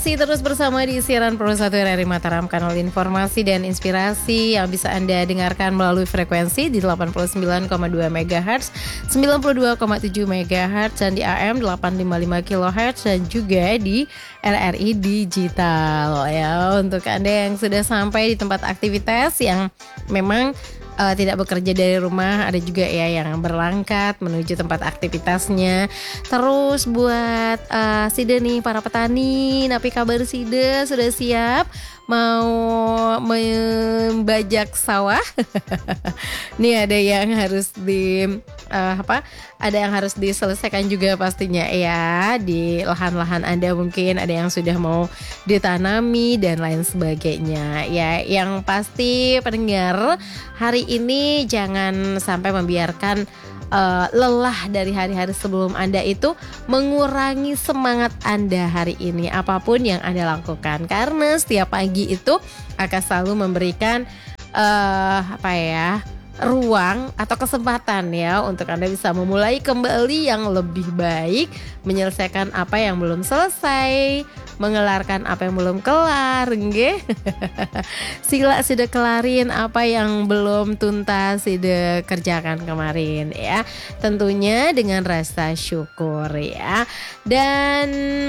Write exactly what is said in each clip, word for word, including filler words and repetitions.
Masih terus bersama di siaran Pro satu R R I Mataram, kanal informasi dan inspirasi yang bisa Anda dengarkan melalui frekuensi di delapan puluh sembilan koma dua megahertz, sembilan puluh dua koma tujuh megahertz, dan di A M delapan ratus lima puluh lima kilohertz, dan juga di R R I Digital ya. Untuk Anda yang sudah sampai di tempat aktivitas yang memang Uh, tidak bekerja dari rumah, ada juga ya yang berangkat menuju tempat aktivitasnya. Terus buat uh, Sida nih, para petani, napi kabar Sida sudah siap mau membajak sawah? Nih ada yang harus di uh, apa? Ada yang harus diselesaikan juga pastinya ya di lahan-lahan Anda, mungkin ada yang sudah mau ditanami dan lain sebagainya. Ya, yang pasti pendengar, hari ini jangan sampai membiarkan uh, lelah dari hari-hari sebelum Anda itu mengurangi semangat Anda hari ini, apapun yang Anda lakukan, karena setiap pagi itu akan selalu memberikan uh, apa ya ruang atau kesempatan ya untuk Anda bisa memulai kembali yang lebih baik, menyelesaikan apa yang belum selesai, mengelarkan apa yang belum kelar, nggih. Sila sudah kelarin apa yang belum tuntas sudah kerjakan kemarin ya. Tentunya dengan rasa syukur ya. Dan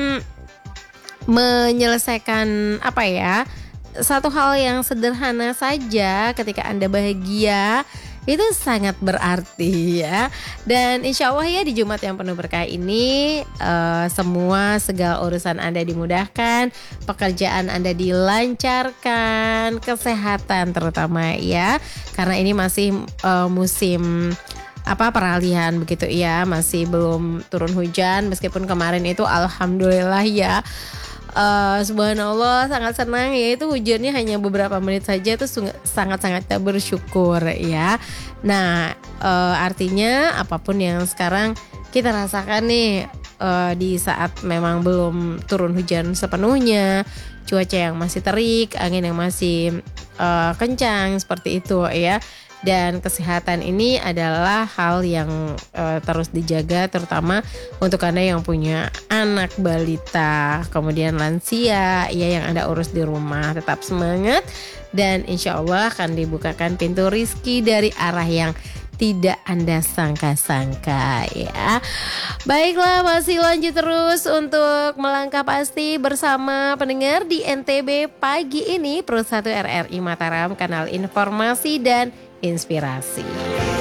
menyelesaikan apa ya? Satu hal yang sederhana saja ketika Anda bahagia itu sangat berarti ya. Dan insya Allah ya di Jumat yang penuh berkah ini uh, semua segala urusan Anda dimudahkan, pekerjaan Anda dilancarkan, kesehatan terutama ya, karena ini masih uh, musim apa peralihan begitu ya, masih belum turun hujan meskipun kemarin itu alhamdulillah ya. Uh, subhanallah, sangat senang ya, itu hujannya hanya beberapa menit saja, itu sangat-sangat bersyukur ya. Nah uh, artinya apapun yang sekarang kita rasakan nih uh, di saat memang belum turun hujan sepenuhnya, cuaca yang masih terik, angin yang masih uh, kencang seperti itu ya. Dan kesehatan ini adalah hal yang uh, terus dijaga, terutama untuk Anda yang punya anak balita, kemudian lansia ya yang Anda urus di rumah. Tetap semangat dan insya Allah akan dibukakan pintu rizki dari arah yang tidak Anda sangka-sangka ya. Baiklah, masih lanjut terus untuk melangkah pasti bersama pendengar di N T B pagi ini, Pro satu R R I Mataram, kanal informasi dan inspirasi.